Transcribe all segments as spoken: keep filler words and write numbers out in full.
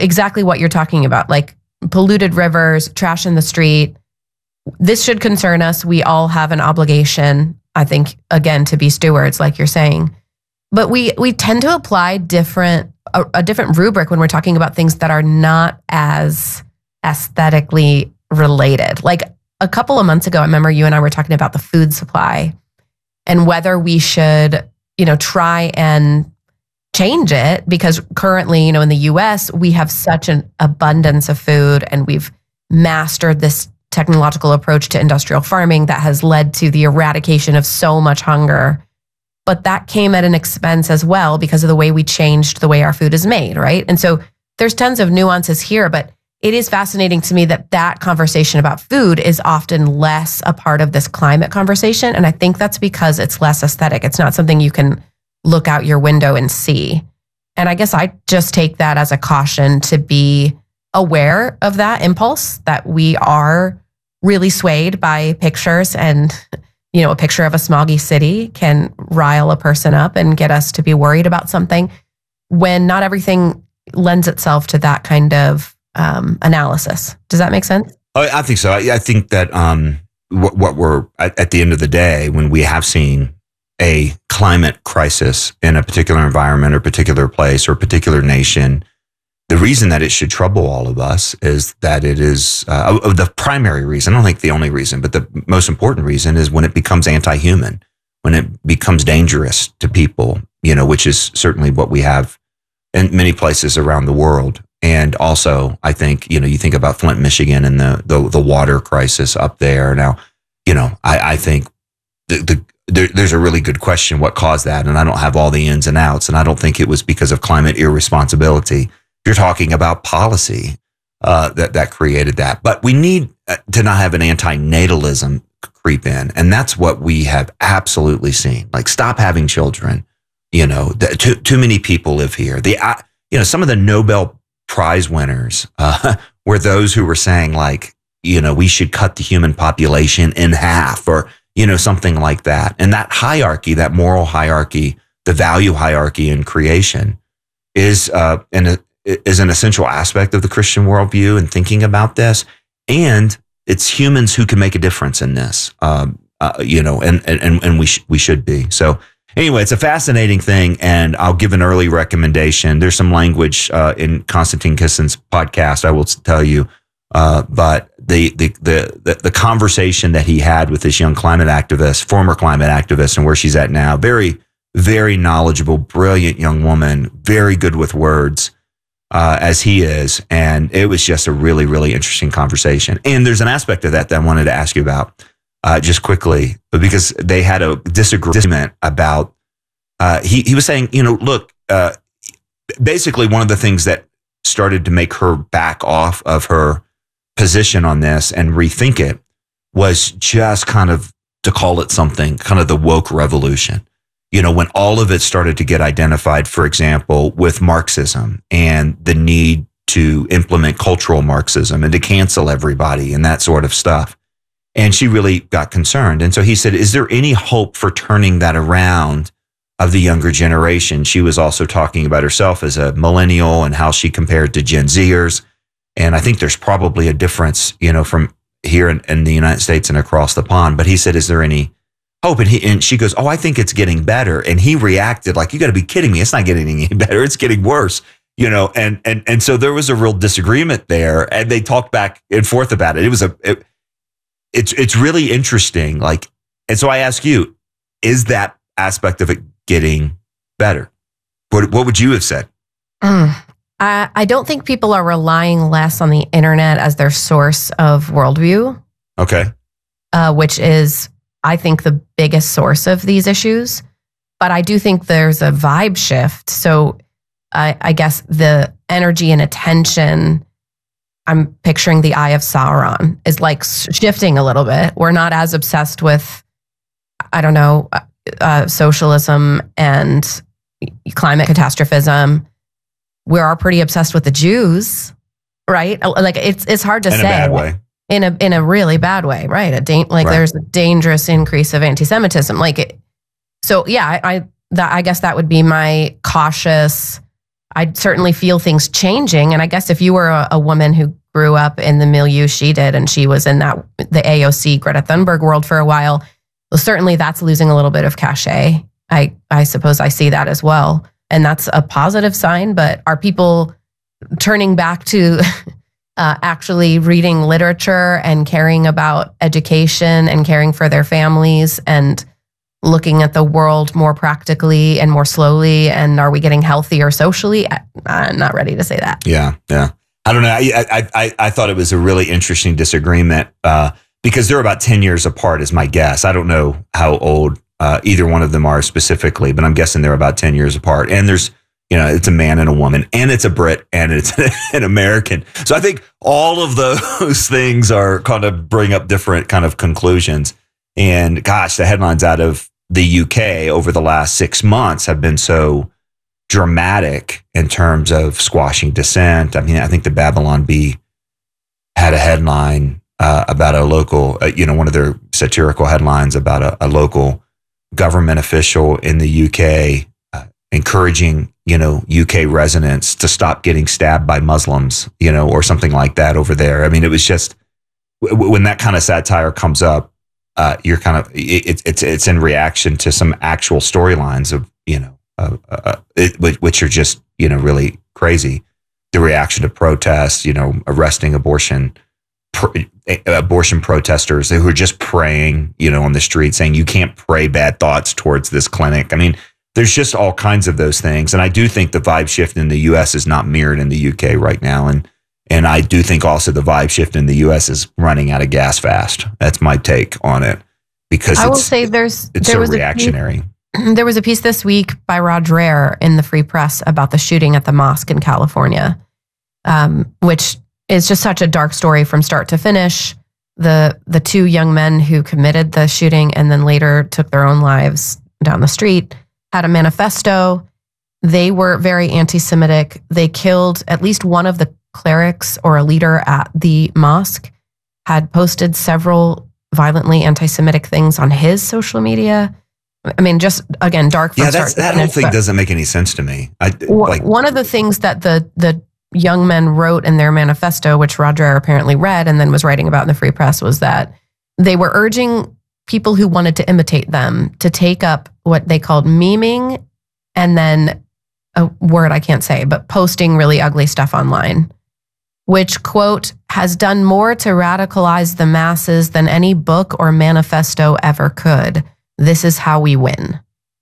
exactly what you're talking about, like polluted rivers, trash in the street. This should concern us. We all have an obligation, I think, again, to be stewards, like you're saying. But we we tend to apply different a, a different rubric when we're talking about things that are not as aesthetically related. Like a couple of months ago, I remember you and I were talking about the food supply and whether we should, you know, try and change it, because currently, you know, in the U S, we have such an abundance of food and we've mastered this technological approach to industrial farming that has led to the eradication of so much hunger. But that came at an expense as well because of the way we changed the way our food is made, right? And so there's tons of nuances here, but it is fascinating to me that that conversation about food is often less a part of this climate conversation. And I think that's because it's less aesthetic. It's not something you can look out your window and see. And I guess I just take that as a caution to be aware of that impulse, that we are really swayed by pictures, and you know, a picture of a smoggy city can rile a person up and get us to be worried about something when not everything lends itself to that kind of um, analysis. Does that make sense? Oh, I think so. I, I think that um, what, what we're at, at the end of the day, when we have seen a climate crisis in a particular environment or particular place or particular nation, the reason that it should trouble all of us is that it is uh, the primary reason. I don't think the only reason, but the most important reason is when it becomes anti-human, when it becomes dangerous to people, you know, which is certainly what we have in many places around the world. And also, I think, you know, you think about Flint, Michigan, and the the, the water crisis up there. Now, you know, I, I think the, the there, there's a really good question what caused that, and I don't have all the ins and outs, and I don't think it was because of climate irresponsibility. You're talking about policy uh, that that created that, but we need to not have an anti-natalism creep in, and that's what we have absolutely seen. Like, stop having children. You know, the, too too many people live here. The uh, you know, some of the Nobel Prize winners uh, were those who were saying, like, you know, we should cut the human population in half, or you know, something like that. And that hierarchy, that moral hierarchy, the value hierarchy in creation, is uh, an is an essential aspect of the Christian worldview and thinking about this. And it's humans who can make a difference in this, um, uh, you know, and, and, and we, sh- we should be. So anyway, it's a fascinating thing. And I'll give an early recommendation. There's some language uh, in Konstantin Kissin's podcast, I will tell you. Uh, but the, the, the, the, the conversation that he had with this young climate activist, former climate activist, and where she's at now, very, very knowledgeable, brilliant young woman, very good with words. Uh, as he is. And it was just a really, really interesting conversation. And there's an aspect of that that I wanted to ask you about uh, just quickly, but because they had a disagreement about, uh, he, he was saying, you know, look, uh, basically one of the things that started to make her back off of her position on this and rethink it was just kind of, to call it something, kind of the woke revolution. You know, when all of it started to get identified, for example, with Marxism and the need to implement cultural Marxism and to cancel everybody and that sort of stuff. And she really got concerned. And so he said, is there any hope for turning that around of the younger generation? She was also talking about herself as a millennial and how she compared to Gen Zers. And I think there's probably a difference, you know, from here in, in the United States and across the pond. But he said, is there any hope? And, he, and she goes, oh, I think it's getting better. And he reacted like, you got to be kidding me. It's not getting any better. It's getting worse, you know? And, and, and so there was a real disagreement there, and they talked back and forth about it. It was a, it, it's, it's really interesting. Like, and so I ask you, is that aspect of it getting better? What, what would you have said? Mm, I, I don't think people are relying less on the internet as their source of worldview. Okay. Uh, which is, I think, the biggest source of these issues. But I do think there's a vibe shift. So I, I guess the energy and attention, I'm picturing the Eye of Sauron, is like shifting a little bit. We're not as obsessed with, I don't know, uh, socialism and climate catastrophism. We are pretty obsessed with the Jews, right? Like, it's it's hard to in say. In a bad way. In a in a really bad way, right? A da- like right. There's a dangerous increase of anti-Semitism. Like it, so, yeah. I I, that, I guess that would be my cautious. I certainly feel things changing. And I guess if you were a, a woman who grew up in the milieu she did, and she was in that the A O C Greta Thunberg world for a while, well, certainly that's losing a little bit of cachet. I, I suppose I see that as well. And that's a positive sign, but are people turning back to uh, actually reading literature and caring about education and caring for their families and looking at the world more practically and more slowly? And are we getting healthier socially? I, I'm not ready to say that. Yeah, yeah. I don't know. I I I, I thought it was a really interesting disagreement uh, because they're about ten years apart, is my guess. I don't know how old uh, either one of them are specifically, but I'm guessing they're about ten years apart. And there's, you know, it's a man and a woman, and it's a Brit, and it's an American. So I think all of those things are kind of bring up different kind of conclusions. And gosh, the headlines out of the U K over the last six months have been so dramatic in terms of squashing dissent. I mean, I think the Babylon Bee had a headline uh, about a local, uh, you know, one of their satirical headlines about a, a local government official in the U K uh, encouraging, you know, U K residents to stop getting stabbed by Muslims, you know, or something like that over there. I mean, it was just, w- when that kind of satire comes up, uh, you're kind of, it, it's it's in reaction to some actual storylines of, you know, uh, uh, it, which are just, you know, really crazy. The reaction to protests, you know, arresting abortion, pr- abortion protesters who are just praying, you know, on the street saying you can't pray bad thoughts towards this clinic. I mean, there's just all kinds of those things. And I do think the vibe shift in the U S is not mirrored in the U K right now. And and I do think also the vibe shift in the U S is running out of gas fast. That's my take on it. Because I will say there's it's there so was reactionary. A piece, there was a piece this week by Rod Dreher in the Free Press about the shooting at the mosque in California, um, which is just such a dark story from start to finish. The the two young men who committed the shooting and then later took their own lives down the street had a manifesto. They were very anti-Semitic. They killed at least one of the clerics or a leader at the mosque, had posted several violently anti-Semitic things on his social media. I mean, just again, dark. From Yeah, that's, start that to whole finish, thing but doesn't make any sense to me. I, w- like, one of the things that the the young men wrote in their manifesto, which Rod Dreher apparently read and then was writing about in the Free Press, was that they were urging people who wanted to imitate them to take up what they called memeing, and then a word I can't say, but posting really ugly stuff online, which, quote, has done more to radicalize the masses than any book or manifesto ever could. This is how we win.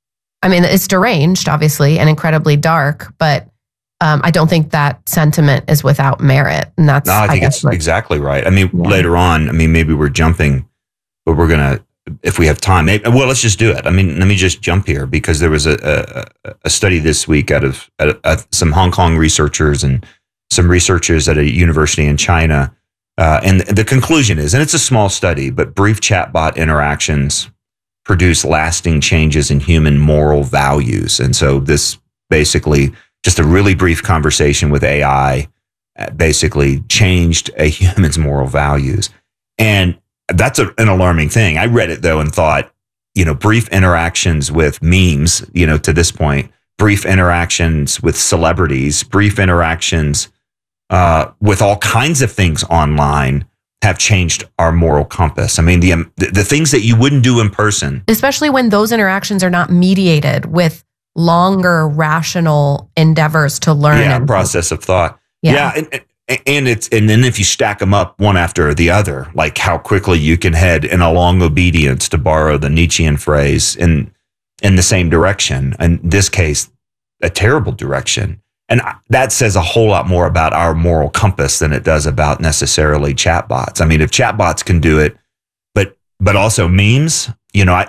I mean, it's deranged, obviously, and incredibly dark, but um, I don't think that sentiment is without merit. And that's, no, I think I it's like, exactly right. I mean, yeah. later on, I mean, maybe we're jumping, but we're going to, if we have time, maybe, well, let's just do it. I mean, let me just jump here because there was a, a, a study this week out of uh, uh, some Hong Kong researchers and some researchers at a university in China. Uh, and the conclusion is, and it's a small study, but brief chatbot interactions produce lasting changes in human moral values. And so this basically, just a really brief conversation with A I basically changed a human's moral values. And that's a, an alarming thing. I read it though and thought, you know, brief interactions with memes, you know, to this point, brief interactions with celebrities, brief interactions uh, with all kinds of things online have changed our moral compass. I mean, the, um, the the things that you wouldn't do in person. Especially when those interactions are not mediated with longer rational endeavors to learn. Yeah, and process of thought. Yeah. yeah and, and it's and then if you stack them up one after the other, like how quickly you can head in a long obedience, to borrow the Nietzschean phrase, in in the same direction. In this case, a terrible direction. And that says a whole lot more about our moral compass than it does about necessarily chatbots. I mean, if chatbots can do it, but but also memes, you know, I,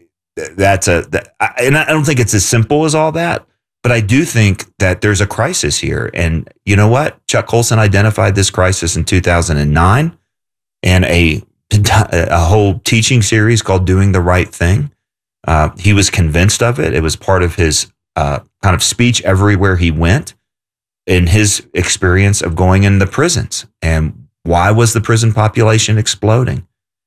that's a, that, I, and I don't think it's as simple as all that, but I do think that there's a crisis here. And you know what? Chuck Colson identified this crisis in two thousand nine, and a, a whole teaching series called Doing the Right Thing. Uh, he was convinced of it. It was part of his uh, kind of speech everywhere he went in his experience of going in the prisons. And why was the prison population exploding?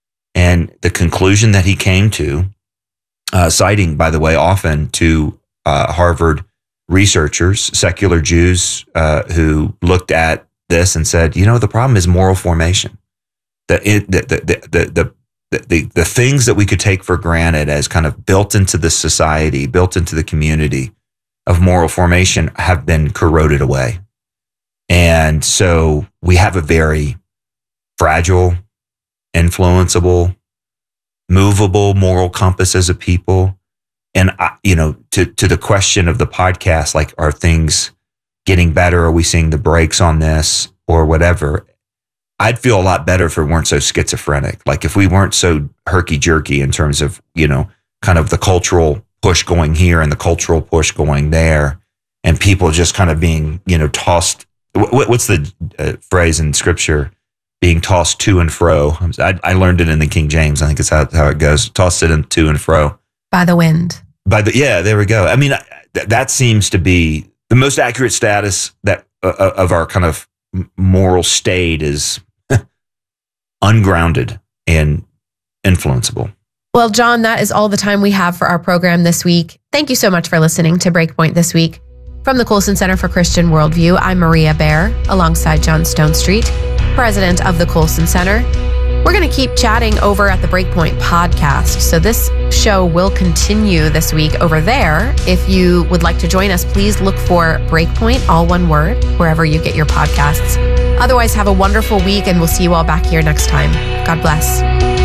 And the conclusion that he came to, Uh, citing, by the way, often to uh, Harvard researchers, secular Jews, uh, who looked at this and said, you know, the problem is moral formation. The, it, the, the, the, the, the, the, the things that we could take for granted as kind of built into the society, built into the community of moral formation have been corroded away. And so we have a very fragile, influenceable, movable moral compass as a people. And, I, you know, to, to the question of the podcast, like, are things getting better? Are we seeing the brakes on this or whatever? I'd feel a lot better if we weren't so schizophrenic. Like if we weren't so herky-jerky in terms of, you know, kind of the cultural push going here and the cultural push going there, and people just kind of being, you know, tossed. What's the uh, phrase in scripture? Being tossed to and fro. I, I learned it in the King James. I think it's how, how it goes. Tossed it in, to and fro. By the wind. By the Yeah, there we go. I mean, th- that seems to be the most accurate status that uh, of our kind of moral state is ungrounded and influenceable. Well, John, that is all the time we have for our program this week. Thank you so much for listening to Breakpoint this week. From the Colson Center for Christian Worldview, I'm Maria Bear, alongside John Stonestreet, president of the Colson Center. We're going to keep chatting over at the Breakpoint podcast. So this show will continue this week over there. If you would like to join us, please look for Breakpoint, all one word, wherever you get your podcasts. Otherwise, have a wonderful week, and we'll see you all back here next time. God bless.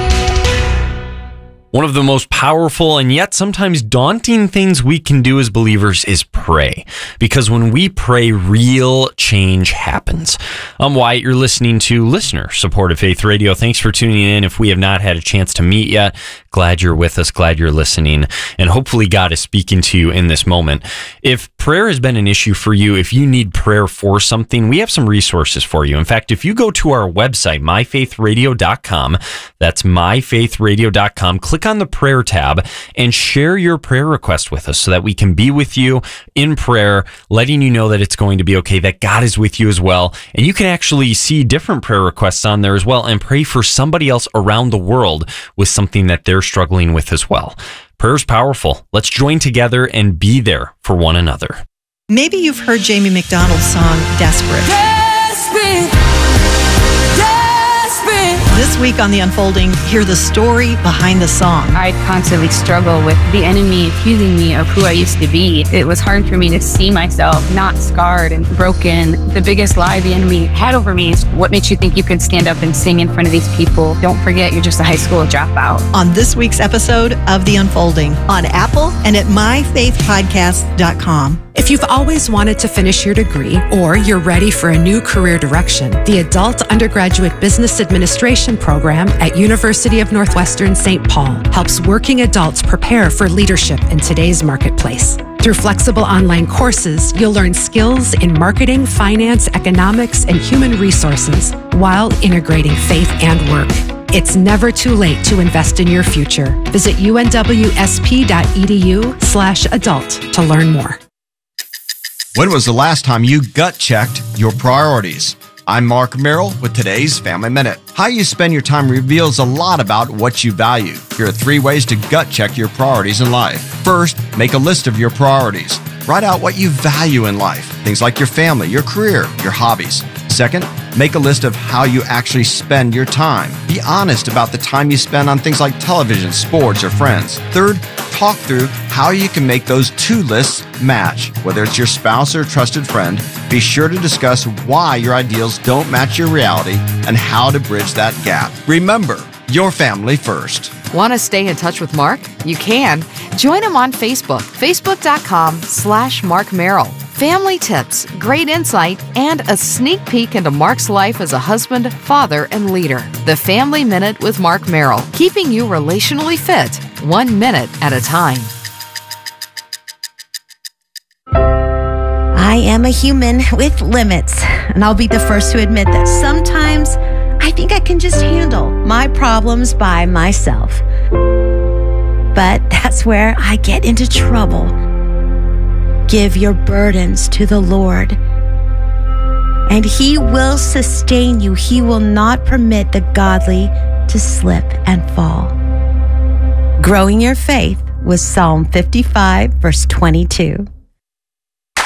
One of the most powerful and yet sometimes daunting things we can do as believers is pray. Because when we pray, real change happens. I'm Wyatt. You're listening to Listener Supported Faith Radio. Thanks for tuning in. If we have not had a chance to meet yet, glad you're with us, glad you're listening, and hopefully God is speaking to you in this moment. If prayer has been an issue for you, if you need prayer for something, we have some resources for you. In fact, if you go to our website, my faith radio dot com, that's my faith radio dot com, click on the prayer tab and share your prayer request with us so that we can be with you in prayer, letting you know that it's going to be okay, that God is with you as well. And you can actually see different prayer requests on there as well and pray for somebody else around the world with something that they're struggling with as well. Prayer's powerful. Let's join together and be there for one another. Maybe you've heard Jamie McDonald's song, Desperate. Desperate. This week on The Unfolding, hear the story behind the song. I constantly struggle with the enemy accusing me of who I used to be. It was hard for me to see myself not scarred and broken. The biggest lie the enemy had over me is, what makes you think you can stand up and sing in front of these people? Don't forget, you're just a high school dropout. On this week's episode of The Unfolding, on Apple and at my faith podcast dot com. If you've always wanted to finish your degree or you're ready for a new career direction, the Adult Undergraduate Business Administration program at University of Northwestern Saint Paul helps working adults prepare for leadership in today's marketplace. Through flexible online courses, you'll learn skills in marketing, finance, economics, and human resources while integrating faith and work. It's never too late to invest in your future. Visit U N W S P dot E D U slash adult to learn more. When was the last time you gut checked your priorities? I'm Mark Merrill with today's Family Minute. How you spend your time reveals a lot about what you value. Here are three ways to gut check your priorities in life. First, make a list of your priorities. Write out what you value in life, things like your family, your career, your hobbies. Second, make a list of how you actually spend your time. Be honest about the time you spend on things like television, sports, or friends. Third, talk through how you can make those two lists match. Whether it's your spouse or trusted friend, be sure to discuss why your ideals don't match your reality and how to bridge that gap. Remember, your family first. Want to stay in touch with Mark? You can. Join him on Facebook, facebook.com slash Mark Merrill. Family tips, great insight, and a sneak peek into Mark's life as a husband, father, and leader. The Family Minute with Mark Merrill, keeping you relationally fit, one minute at a time. I am a human with limits, and I'll be the first to admit that sometimes I think I can just handle my problems by myself. But that's where I get into trouble. Give your burdens to the Lord, and He will sustain you. He will not permit the godly to slip and fall. Growing your faith with Psalm fifty-five, verse twenty-two.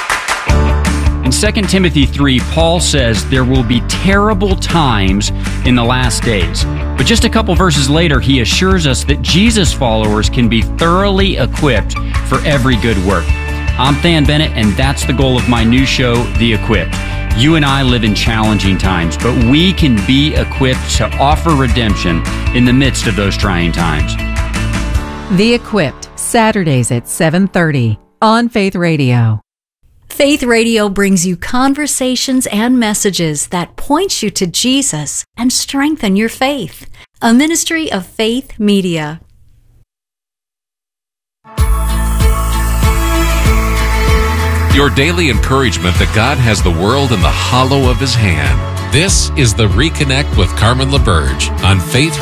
In Second Timothy three, Paul says there will be terrible times in the last days. But just a couple verses later, he assures us that Jesus followers can be thoroughly equipped for every good work. I'm Than Bennett, and that's the goal of my new show, The Equipped. You and I live in challenging times, but we can be equipped to offer redemption in the midst of those trying times. The Equipped, Saturdays at seven thirty on Faith Radio. Faith Radio brings you conversations and messages that point you to Jesus and strengthen your faith. A ministry of Faith Media. Your daily encouragement that God has the world in the hollow of His hand. This is the Reconnect with Carmen LaBerge on Faith